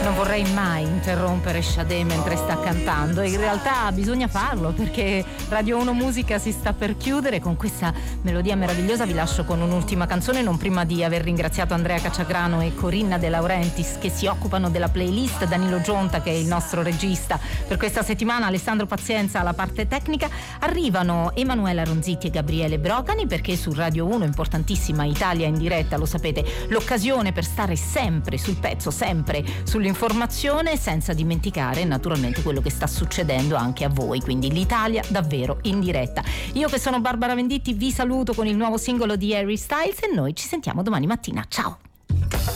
Non vorrei mai interrompere Sade mentre sta cantando, e in realtà bisogna farlo perché Radio 1 Musica si sta per chiudere. Con questa melodia meravigliosa vi lascio con un'ultima canzone, non prima di aver ringraziato Andrea Cacciagrano e Corinna De Laurentiis che si occupano della playlist, Danilo Gionta che è il nostro regista per questa settimana, Alessandro Pazienza alla parte tecnica. Arrivano Emanuela Ronzitti e Gabriele Brocani perché su Radio 1, importantissima Italia in diretta, lo sapete, l'occasione per stare sempre sul pezzo, sempre sull'informazione, senza dimenticare naturalmente quello che sta succedendo anche a voi, quindi l'Italia davvero in diretta. Io che sono Barbara Venditti vi saluto con il nuovo singolo di Harry Styles e noi ci sentiamo domani mattina. Ciao!